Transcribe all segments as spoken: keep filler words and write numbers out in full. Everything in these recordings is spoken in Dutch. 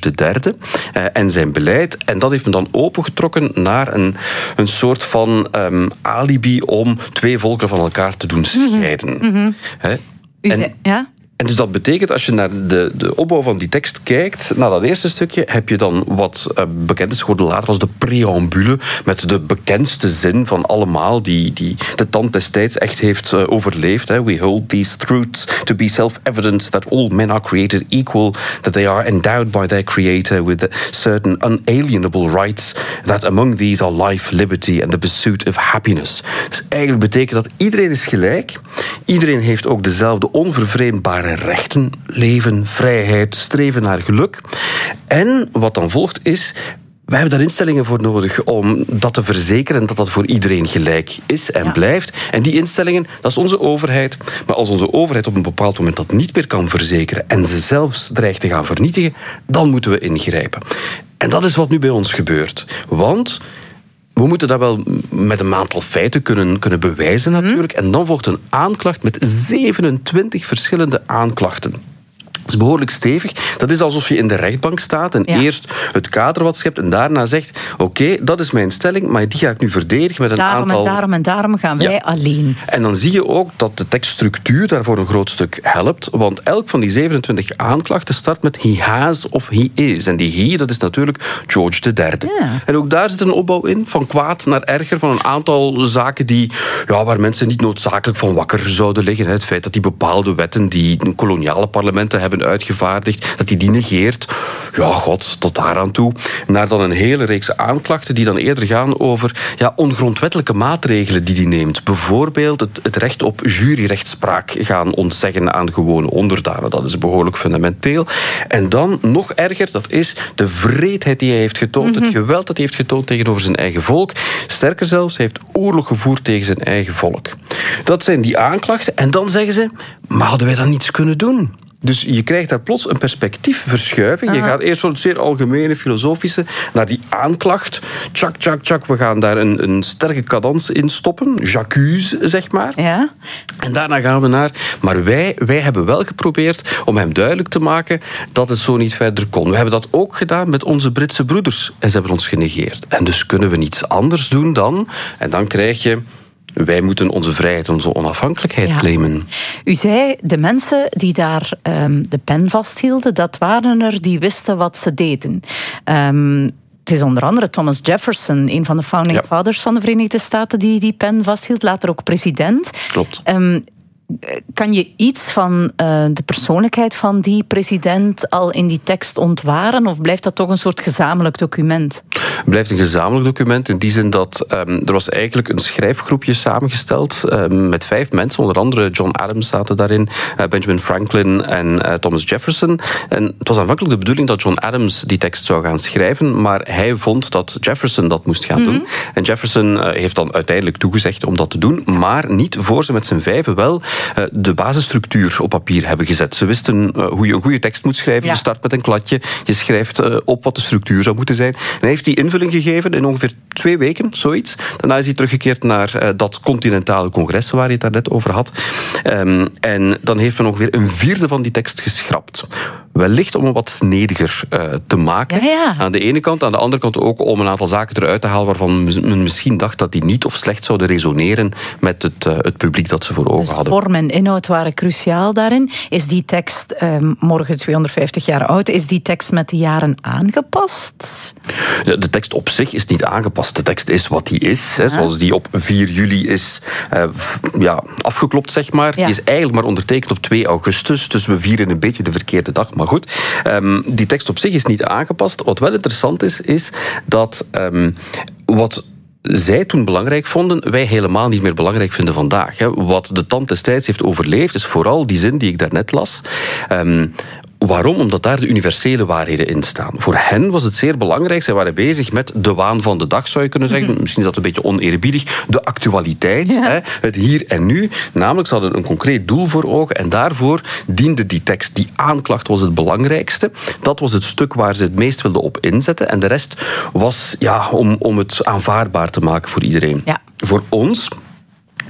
de derde uh, en zijn beleid. En dat heeft me dan opengetrokken naar een, een soort van um, alibi om twee volkeren van elkaar te doen scheiden. Mm-hmm. He? U En, zei, ja? En dus dat betekent, als je naar de, de opbouw van die tekst kijkt, naar dat eerste stukje, heb je dan wat uh, bekend is geworden later als de preambule, met de bekendste zin van allemaal, die, die de tand destijds echt heeft uh, overleefd. Hè. We hold these truths to be self-evident, that all men are created equal, that they are endowed by their creator with certain unalienable rights, that among these are life, liberty and the pursuit of happiness. Dus eigenlijk betekent dat iedereen is gelijk, iedereen heeft ook dezelfde onvervreemdbare rechten, leven, vrijheid, streven naar geluk. En wat dan volgt is, wij hebben daar instellingen voor nodig om dat te verzekeren dat dat voor iedereen gelijk is en ja. blijft. En die instellingen, dat is onze overheid. Maar als onze overheid op een bepaald moment dat niet meer kan verzekeren en ze zelfs dreigt te gaan vernietigen, dan moeten we ingrijpen. En dat is wat nu bij ons gebeurt. Want we moeten dat wel met een aantal feiten kunnen, kunnen bewijzen natuurlijk. En dan volgt een aanklacht met zevenentwintig verschillende aanklachten. Dat is behoorlijk stevig. Dat is alsof je in de rechtbank staat en ja. eerst het kader wat schept en daarna zegt, oké, okay, dat is mijn stelling, maar die ga ik nu verdedigen met een daarom aantal... En daarom en daarom gaan wij ja. alleen. En dan zie je ook dat de tekststructuur daarvoor een groot stuk helpt, want elk van die zevenentwintig aanklachten start met he has of he is. En die he, dat is natuurlijk George de derde. Ja. En ook daar zit een opbouw in, van kwaad naar erger, van een aantal zaken die, ja, waar mensen niet noodzakelijk van wakker zouden liggen. Het feit dat die bepaalde wetten die koloniale parlementen hebben uitgevaardigd, dat hij die negeert. Ja, god, tot daaraan toe. Naar dan een hele reeks aanklachten die dan eerder gaan over ja, ongrondwettelijke maatregelen die hij neemt. Bijvoorbeeld het, het recht op juryrechtspraak gaan ontzeggen aan gewone onderdanen. Dat is behoorlijk fundamenteel. En dan nog erger, dat is de wreedheid die hij heeft getoond, mm-hmm. het geweld dat hij heeft getoond tegenover zijn eigen volk. Sterker zelfs, hij heeft oorlog gevoerd tegen zijn eigen volk. Dat zijn die aanklachten. En dan zeggen ze, maar hadden wij dan niets kunnen doen? Dus je krijgt daar plots een perspectiefverschuiving. Uh-huh. Je gaat eerst van het zeer algemene, filosofische naar die aanklacht. Tjak, tjak, tjak. We gaan daar een, een sterke cadans in stoppen. J'accuse, zeg maar. Ja. En daarna gaan we naar... Maar wij, wij hebben wel geprobeerd om hem duidelijk te maken dat het zo niet verder kon. We hebben dat ook gedaan met onze Britse broeders. En ze hebben ons genegeerd. En dus kunnen we niets anders doen dan... En dan krijg je... Wij moeten onze vrijheid en onze onafhankelijkheid ja. claimen. U zei, de mensen die daar um, de pen vasthielden, dat waren er die wisten wat ze deden. Um, het is onder andere Thomas Jefferson, een van de founding ja. fathers van de Verenigde Staten, die die pen vasthield, later ook president. Klopt. Um, Kan je iets van uh, de persoonlijkheid van die president al in die tekst ontwaren? Of blijft dat toch een soort gezamenlijk document? Het blijft een gezamenlijk document in die zin dat um, er was eigenlijk een schrijfgroepje samengesteld um, met vijf mensen. Onder andere John Adams zaten daarin, uh, Benjamin Franklin en uh, Thomas Jefferson. En het was aanvankelijk de bedoeling dat John Adams die tekst zou gaan schrijven, maar hij vond dat Jefferson dat moest gaan mm-hmm. doen. En Jefferson uh, heeft dan uiteindelijk toegezegd om dat te doen, maar niet voor ze met z'n vijven wel de basisstructuur op papier hebben gezet. Ze wisten uh, hoe je een goede tekst moet schrijven. Ja. Je start met een kladje, je schrijft uh, op wat de structuur zou moeten zijn. En hij heeft die invulling gegeven in ongeveer twee weken, zoiets. Daarna is hij teruggekeerd naar uh, dat continentale congres waar je het daarnet over had. Um, en dan heeft men ongeveer een vierde van die tekst geschrapt. Wellicht om hem wat snediger uh, te maken. Ja, ja. Aan de ene kant, aan de andere kant ook om een aantal zaken eruit te halen waarvan men misschien dacht dat die niet of slecht zouden resoneren met het, uh, het publiek dat ze voor ogen dus hadden. Vorm en inhoud waren cruciaal daarin. Is die tekst, um, morgen tweehonderdvijftig jaar oud, is die tekst met de jaren aangepast? De tekst op zich is niet aangepast. De tekst is wat die is. Hè, zoals die op vier juli is uh, ja, afgeklopt, zeg maar. Ja. Die is eigenlijk maar ondertekend op twee augustus. Dus we vieren een beetje de verkeerde dag. Maar goed, um, die tekst op zich is niet aangepast. Wat wel interessant is, is dat um, wat zij toen belangrijk vonden, wij helemaal niet meer belangrijk vinden vandaag. Hè. Wat de tand destijds heeft overleefd, is vooral die zin die ik daarnet las. Um, Waarom? Omdat daar de universele waarheden in staan. Voor hen was het zeer belangrijk. Zij waren bezig met de waan van de dag, zou je kunnen zeggen. Mm-hmm. Misschien is dat een beetje oneerbiedig. De actualiteit, ja. hè, het hier en nu. Namelijk, ze hadden een concreet doel voor ogen. En daarvoor diende die tekst. Die aanklacht was het belangrijkste. Dat was het stuk waar ze het meest wilden op inzetten. En de rest was ja, om, om het aanvaardbaar te maken voor iedereen. Ja. Voor ons...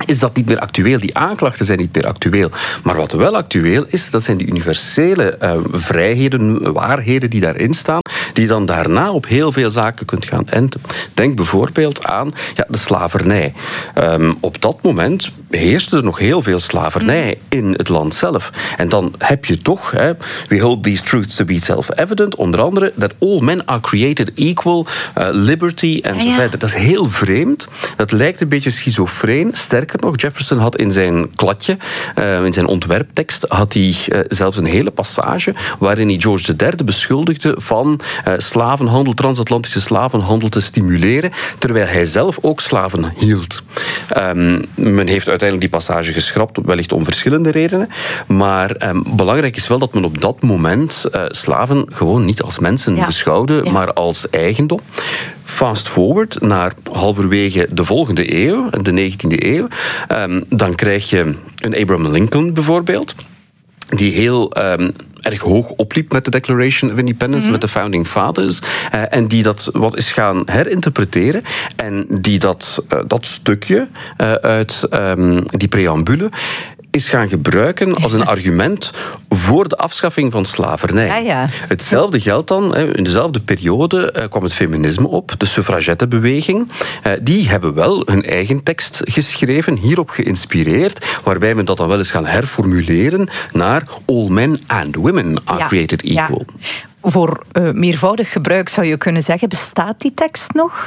is dat niet meer actueel. Die aanklachten zijn niet meer actueel. Maar wat wel actueel is, dat zijn die universele uh, vrijheden, waarheden die daarin staan, die je dan daarna op heel veel zaken kunt gaan enten. Denk bijvoorbeeld aan ja, de slavernij. Um, op dat moment heerste er nog heel veel slavernij in het land zelf. En dan heb je toch, hè, we hold these truths to be self-evident, onder andere, that all men are created equal, uh, liberty en zo verder. Dat is heel vreemd. Dat lijkt een beetje schizofreen. Sterker nog, Jefferson had in zijn kladje, uh, in zijn ontwerptekst, had hij uh, zelfs een hele passage waarin hij George de derde beschuldigde van uh, slavenhandel, transatlantische slavenhandel te stimuleren, terwijl hij zelf ook slaven hield. Um, men heeft uiteindelijk die passage geschrapt, wellicht om verschillende redenen, maar um, belangrijk is wel dat men op dat moment uh, slaven gewoon niet als mensen ja. beschouwde, ja. maar als eigendom. Fast forward naar halverwege de volgende eeuw, de negentiende eeuw, um, dan krijg je een Abraham Lincoln bijvoorbeeld, die heel um, erg hoog opliep met de Declaration of Independence, mm-hmm. met de Founding Fathers, uh, en die dat wat is gaan herinterpreteren en die dat, uh, dat stukje uh, uit um, die preambule is gaan gebruiken als een argument voor de afschaffing van slavernij. Ja, ja. Hetzelfde geldt dan, in dezelfde periode kwam het feminisme op, de suffragettenbeweging. Die hebben wel hun eigen tekst geschreven, hierop geïnspireerd, waarbij men dat dan wel eens gaan herformuleren naar all men and women are ja, created equal. Ja. Voor uh, meervoudig gebruik zou je kunnen zeggen, bestaat die tekst nog?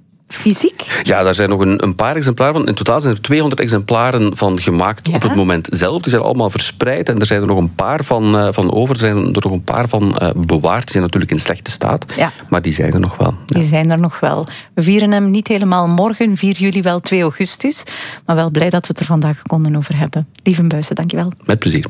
Fysiek? Ja, daar zijn nog een, een paar exemplaren van. In totaal zijn er tweehonderd exemplaren van gemaakt ja. op het moment zelf. Die zijn allemaal verspreid en er zijn er nog een paar van, uh, van over. Er zijn er nog een paar van uh, bewaard. Die zijn natuurlijk in slechte staat, ja. maar die zijn er nog wel. Ja. Die zijn er nog wel. We vieren hem niet helemaal morgen, vier juli wel twee augustus. Maar wel blij dat we het er vandaag konden over hebben. Lieve Buijsen, dankjewel. Met plezier.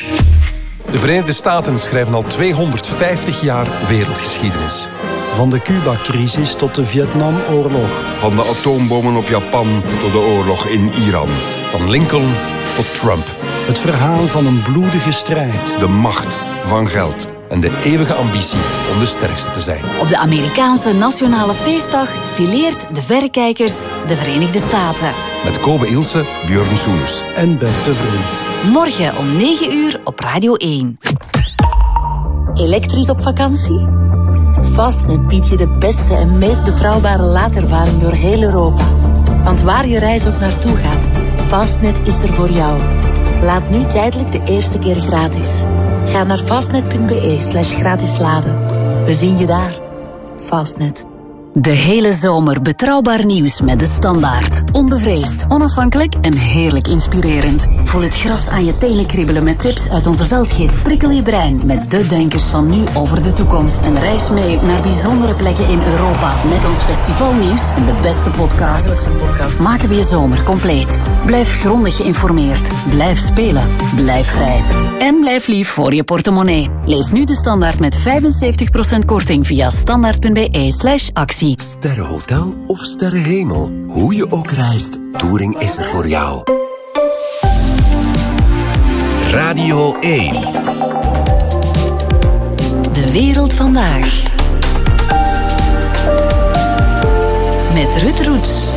De Verenigde Staten schrijven al tweehonderdvijftig jaar wereldgeschiedenis. Van de Cuba-crisis tot de Vietnamoorlog. Van de atoombommen op Japan tot de oorlog in Iran. Van Lincoln tot Trump. Het verhaal van een bloedige strijd. De macht van geld. En de eeuwige ambitie om de sterkste te zijn. Op de Amerikaanse Nationale Feestdag fileert de verrekijkers de Verenigde Staten. Met Kobe Ilse, Björn Soeners en Bert de Vroeg. Morgen om negen uur op Radio één. Elektrisch op vakantie? Fastnet biedt je de beste en meest betrouwbare laadervaring door heel Europa. Want waar je reis ook naartoe gaat, Fastnet is er voor jou. Laat nu tijdelijk de eerste keer gratis. Ga naar fastnet.be slash gratis laden. We zien je daar. Fastnet. De hele zomer betrouwbaar nieuws met De Standaard. Onbevreesd, onafhankelijk en heerlijk inspirerend. Voel het gras aan je tenen kriebelen met tips uit onze veldgids. Prikkel je brein met de denkers van nu over de toekomst. En reis mee naar bijzondere plekken in Europa. Met ons festivalnieuws en de beste podcasts. Maken we je zomer compleet. Blijf grondig geïnformeerd. Blijf spelen. Blijf vrij. En blijf lief voor je portemonnee. Lees nu De Standaard met vijfenzeventig procent korting via standaard.be slash actie. Sterrenhotel of sterrenhemel. Hoe je ook reist, Touring is er voor jou. Radio één. De wereld vandaag. Met Ruud Roets.